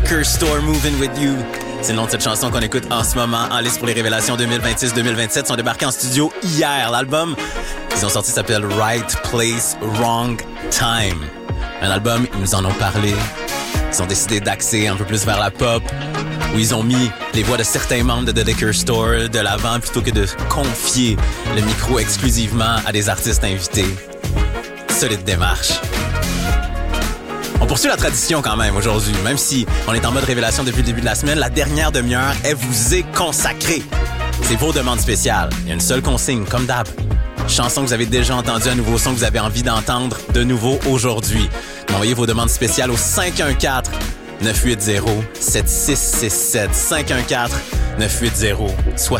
Liquor Store Moving With You. C'est le nom de cette chanson qu'on écoute en ce moment en liste pour les révélations 2026-2027. Ils sont débarqués en studio hier. L'album qu'ils ont sorti s'appelle Right Place, Wrong Time. Un album, ils nous en ont parlé. Ils ont décidé d'axer un peu plus vers la pop, où ils ont mis les voix de certains membres de The Liquor Store de l'avant plutôt que de confier le micro exclusivement à des artistes invités. Solide démarche. On poursuit la tradition quand même aujourd'hui, même si on est en mode révélation depuis le début de la semaine. La dernière demi-heure, elle vous est consacrée. C'est vos demandes spéciales. Il y a une seule consigne, comme d'hab. Chanson que vous avez déjà entendue, un nouveau son que vous avez envie d'entendre de nouveau aujourd'hui. Envoyez vos demandes spéciales au 514-980-7667. 514-980-7667.